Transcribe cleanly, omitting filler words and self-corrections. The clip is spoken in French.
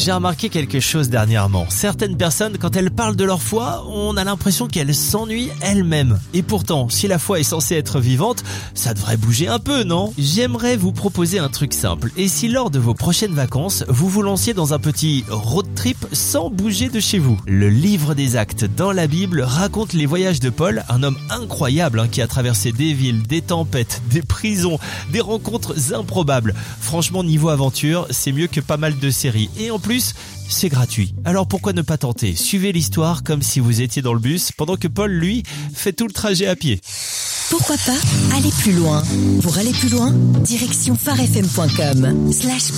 j'ai remarqué quelque chose dernièrement. Certaines personnes, quand elles parlent de leur foi, on a l'impression qu'elles s'ennuient elles-mêmes. Et pourtant, si la foi est censée être vivante, ça devrait bouger un peu, non? J'aimerais vous proposer un truc simple. Et si lors de vos prochaines vacances, vous vous lanciez dans un petit road trip sans bouger de chez vous? Le livre des Actes dans la Bible raconte les voyages de Paul, un homme incroyable qui a traversé des villes, des tempêtes, des prisons, des rencontres improbables. Franchement, niveau aventure, c'est mieux que pas mal de séries. Et en plus, c'est gratuit. Alors pourquoi ne pas tenter? Suivez l'histoire comme si vous étiez dans le bus, pendant que Paul, lui, fait tout le trajet à pied. Pourquoi pas aller plus loin? Pour aller plus loin, direction farfm.com/podcast.